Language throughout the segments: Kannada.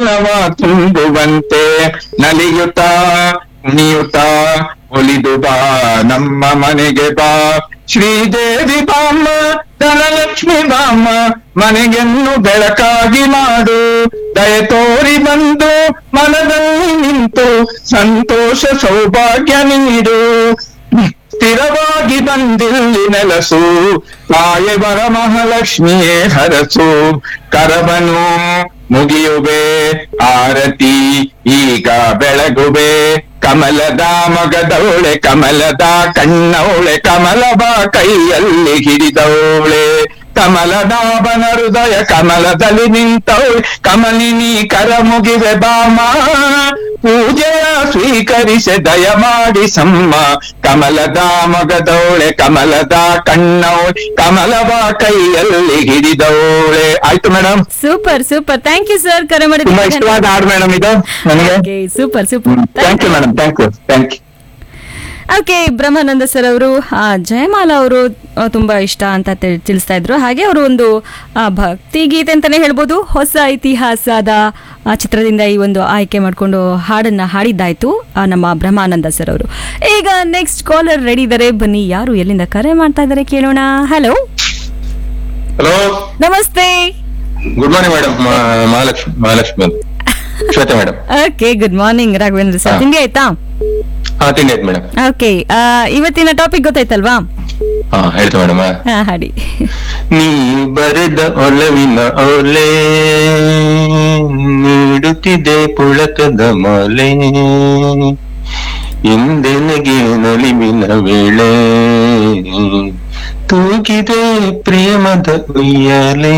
ಮನವ ತುಂಬುವಂತೆ ನಲಿಯುತ್ತ ಕುಣಿಯುತ್ತ ಒಲಿದು ಬಾ ನಮ್ಮ ಮನೆಗೆ ಬಾ. ಶ್ರೀದೇವಿ ಬಾಮ್ಮ ಧನಲಕ್ಷ್ಮಿ ಬಾಮ್ಮ ಮನೆಗೆನ್ನು ಬೆಳಕಾಗಿ ಮಾಡು. ದಯೆ ತೋರಿ ಬಂದು ಮನದಲ್ಲಿ ನಿಂತು ಸಂತೋಷ ಸೌಭಾಗ್ಯ ನೀಡು. ಸ್ಥಿರವಾಗಿ ಬಂದಿಲ್ಲಿ ನೆಲಸು ತಾಯೆ ವರಮಹಾಲಕ್ಷ್ಮಿಯೇ ಹರಸು. ಕರವನು ಮುಗಿಯುವೆ ಆರತಿ ಈಗ ಬೆಳಗುವೆ. ಕಮಲದ ಮೊಗದವಳೆ ಕಮಲದ ಕಣ್ಣವಳೆ ಕಮಲದ ಕೈಯಲ್ಲಿ ಹಿಡಿದವಳೆ. ಕಮಲದಾಬನ ಹೃದಯ ಕಮಲದಲ್ಲಿ ನಿಂತವಳೆ ಕಮಲಿನಿ ಕರ ಮುಗಿವೆ ಬಾಮ. ಪೂಜೆಯ ಸ್ವೀಕರಿಸೆ ದಯಮಾಡಿ ಸಮ್ಮ. ಕಮಲದ ಮೊಗದವಳೆ ಕಮಲದ ಕಣ್ಣವಳೆ ಕಮಲದ ಕೈಯಲ್ಲಿ ಹಿಡಿದವಳೆ. ಆಯ್ತು madam, super super, thank you sir. ಕರೆ ತುಂಬಾ ಮಾಡಿದ ಇಷ್ಟವಾದ ಹಾಡು ಮೇಡಮ್ ಇದು ನನಗೆ. Super super, thank you madam, thank you thank you. Okay, Brahmananda sir ಅವರು ಜಯಮಾಲಾ ಅವರು ತುಂಬಾ ಇಷ್ಟ ಅಂತ ತಿಳಿಸ್ತಾ ಇದ್ರು. ಹಾಗೆ ಅವರು ಒಂದು ಭಕ್ತಿ ಗೀತೆ ಅಂತಾನೆ ಹೇಳ್ಬೋದು. ಹೊಸ ಇತಿಹಾಸದ ಚಿತ್ರದಿಂದ ಈ ಒಂದು ಆಯ್ಕೆ ಮಾಡಿಕೊಂಡು ಹಾಡನ್ನ ಹಾಡಿದ್ದಾಯ್ತು ನಮ್ಮ ಬ್ರಹ್ಮಾನಂದ ಸರ್ ಅವರು. ಈಗ ನೆಕ್ಸ್ಟ್ ಕಾಲರ್ ರೆಡಿ ಇದ್ದಾರೆ, ಬನ್ನಿ ಯಾರು ಎಲ್ಲಿಂದ ಕರೆ ಮಾಡ್ತಾ ಇದ್ದಾರೆ ಕೇಳೋಣ. ಹಲೋ ಹಲೋ, ನಮಸ್ತೆ. Good morning madam. Mahalakshmi Shweta madam. Okay, good morning Raghavendra sir. ತಿಂಡಿ ಆಯ್ತಾ? ತಿಂಡಿ ಆಯ್ತು ಮೇಡಮ್. ಓಕೆ, ಇವತ್ತಿನ ಟಾಪಿಕ್ ಗೊತ್ತಾಯ್ತಲ್ವಾ? ಹೇಳ್ತು ಮೇಡಮ್. ಹಾಡಿ. ನೀ ಬರೆದ ಒಲವಿನ ಓಲೆ ನೀಡುತ್ತಿದೆ ಪುಳಕದ ಮಾಲೆ. ಇಂದೆನಗೆ ನಲಿವಿನ ವೇಳೆ ತೂಗಿದೆ ಪ್ರೇಮದ ಉಯ್ಯಾಲೆ.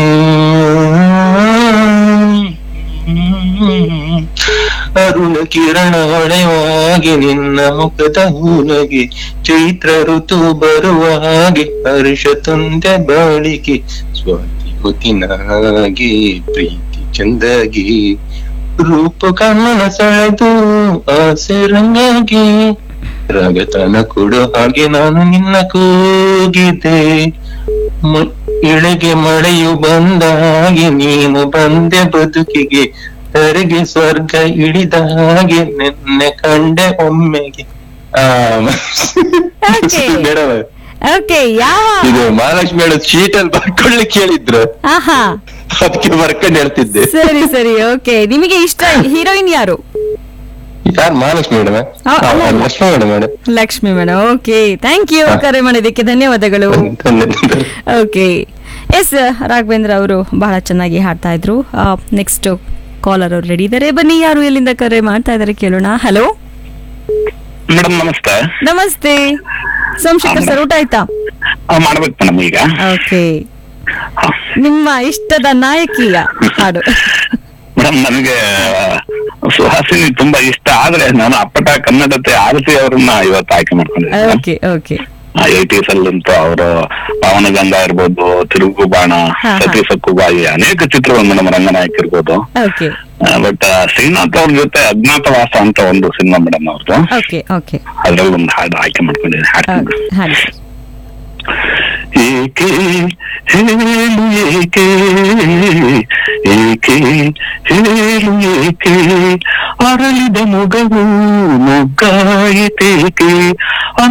ಅರುಣ ಕಿರಣ ಹೊಳೆವಾಗಿ ನಿನ್ನ ಮುಖದ ಹೂನಗೆ. ಚೈತ್ರ ಋತು ಬರುವ ಹಾಗೆ ಹರ್ಷ ತುಂಬ್ಯ ಬಾಳಿಕೆ. ಸ್ವಾತಿ ಹೊತ್ತಿನಾಗೆ ಪ್ರೀತಿ ಚಂದಾಗಿ ರೂಪ ಕಣ್ಣನ ಸೆಳೆದು ಆಸೆ ರಂಗಾಗಿ. ರಾಗತನ ಕೊಡೋ ಹಾಗೆ ನಾನು ನಿನ್ನ ಕೂಗಿದೆ. ಇಳೆಗೆ ಮಳೆಯು ಬಂದ ಹಾಗೆ ನೀನು ಬಂದೆ ಬದುಕಿಗೆ. ತರಿಗೆ ಸ್ವರ್ಗ ಇಳಿದ ಹಾಗೆ ನಿನ್ನೆ ಕಂಡೆ ಒಮ್ಮೆಗೆ. ಇದು ಮಹಾಲಕ್ಷ್ಮಿ ಹೇಳೋದು ಶೀಟಲ್ಲಿ ಬರ್ಕೊಳ್ಳಿಕ್ಕೆ ಹೇಳಿದ್ರು, ಅದಕ್ಕೆ ಬರ್ಕೊಂಡು ಹೇಳ್ತಿದ್ದೆ. ಸರಿ ಸರಿ, ಓಕೆ. ನಿಮಗೆ ಇಷ್ಟ ಹೀರೋಯಿನ್ ಯಾರು? ಯಾರು? Mahalakshmi madam. Lakshmi madam. Lakshmi madam. Okay, thank you. ಕರೆ ಮಾಡಿದ್ದಕ್ಕೆ ಧನ್ಯವಾದಗಳು. ಓಕೆ, ಎಸ್, ರಾಘವೇಂದ್ರ ಅವರು ಬಹಳ ಚೆನ್ನಾಗಿ ಹಾಡ್ತಾ ಇದ್ರು. ನೆಕ್ಸ್ಟ್ ಕಾಲರ್ ಅವ್ರು ರೆಡಿ ಇದ್ದಾರೆ, ಬನ್ನಿ ಯಾರು ಎಲ್ಲಿಂದ ಕರೆ ಮಾಡ್ತಾ ಇದಾರೆ ಕೇಳೋಣ. ಹಲೋ ಮೇಡಮ್, ನಮಸ್ತೆ. ನಮಸ್ತೆ ಸೋಮಶೇಖರ್ ಸರ್, ಊಟ ಆಯ್ತಾ? ಮಾಡ್ಬೇಕು ಮೇಡಮ್ ಈಗ. ಓಕೆ, ನಿಮ್ಮ ಇಷ್ಟದ ನಾಯಕಿಯ ಹಾಡು? ಮೇಡಮ್, ನನಗೆ ಸುಹಾಸಿನಿ ತುಂಬಾ ಇಷ್ಟ, ಆದ್ರೆ ನಾನು ಅಪ್ಪಟ ಕನ್ನಡತೆ ಆರತಿ ಅವರನ್ನ ಇವತ್ತು ಆಯ್ಕೆ ಮಾಡ್ಕೊಂಡಿದ್ದೆ. Okay okay. 80s ಅಲ್ಲಂತೂ ಅವರು ಪವನಗಂಧ ಇರ್ಬೋದು, ತಿರುಗು ಬಾಣ, ಸತಿ ಸಕ್ಕುಬಾಯಿ, ಅನೇಕ ಚಿತ್ರಗಳು ಮೇಡಮ್, ರಂಗನಾಯಕ ಇರ್ಬೋದು. ಬಟ್ ಶ್ರೀನಾಥ್ ಅವ್ರ ಜೊತೆ ಅಜ್ಞಾತವಾಸ ಅಂತ ಒಂದು ಸಿನಿಮಾ ಮೇಡಮ್ ಅವ್ರದ್ದು. ಅದ್ರಲ್ಲಿ ಒಂದು ಹಾಡು ಆಯ್ಕೆ ಮಾಡ್ಕೊಂಡಿದ್ದೀನಿ. ಏಕೆ ಹೇಳು ಏಕೆ, ಏಕೆ ಹೇಳು ಏಕೆ, ಅರಳಿದ ಮೊಗವು ಮೊಗ್ಗಾಯಿತೇಕೆ.